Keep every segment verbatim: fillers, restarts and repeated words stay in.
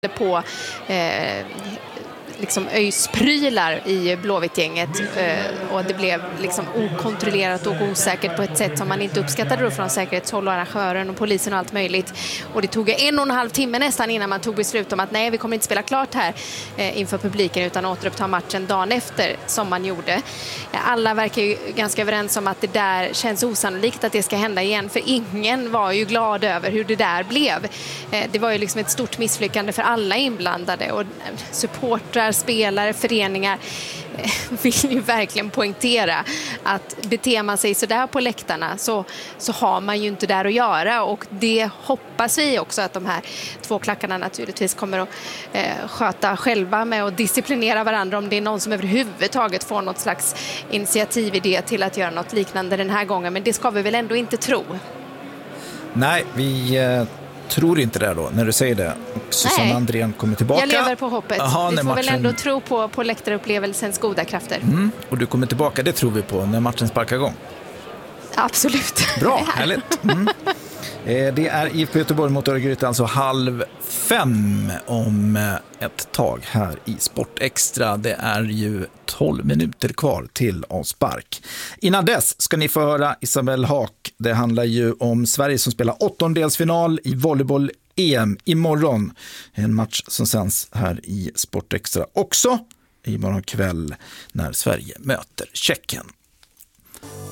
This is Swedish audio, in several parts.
på eh, liksom öjsprylar i Blåvitt-gänget eh, och det blev liksom okontrollerat och osäkert på ett sätt som man inte uppskattade då från säkerhetshåll och arrangören och polisen och allt möjligt. Och det tog en och en halv timme nästan innan man tog beslut om att nej, vi kommer inte spela klart här eh, inför publiken utan återuppta matchen dagen efter som man gjorde. Alla verkar ju ganska överens om att det där känns osannolikt att det ska hända igen, för ingen var ju glad över hur det där blev. Eh, det var ju liksom ett stort misslyckande för alla inblandade och supportrar, spelare, föreningar vill ju verkligen poängtera att beter man sig så där på läktarna så, så har man ju inte där att göra, och det hoppas vi också att de här två klackarna naturligtvis kommer att eh, sköta själva med att disciplinera varandra om det är någon som överhuvudtaget får något slags initiatividé till att göra något liknande den här gången, men det ska vi väl ändå inte tro. Nej, vi eh, tror inte det då när du säger det. Och Susanne Andrén kommer tillbaka. Jag lever på hoppet. Aha, vi får matchen... väl ändå tro på, på läktarupplevelsens goda krafter. Mm, och du kommer tillbaka, det tror vi på när matchen sparkar igång. Absolut. Bra, härligt. Mm. Det är I F K Göteborg mot Örgryte, alltså halv fem om ett tag här i Sport Extra. Det är ju tolv minuter kvar till avspark. Innan dess ska ni få höra Isabelle Haak. Det handlar ju om Sverige som spelar åttondelsfinal i volleyboll-E M imorgon. En match som sänds här i Sport Extra också imorgon kväll när Sverige möter Tjeckien.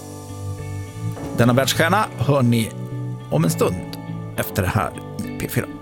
Denna världsstjärna hör ni om en stund efter det här i P fyra.